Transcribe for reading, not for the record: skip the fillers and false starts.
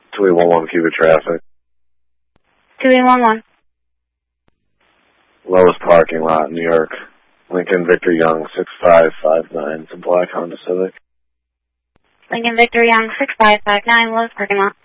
2811 Cuba traffic. 2811. Lowest parking lot, New York. Lincoln Victor Young, 6559. It's a black Honda Civic. Lincoln Victor Young, 6559, lowest parking lot.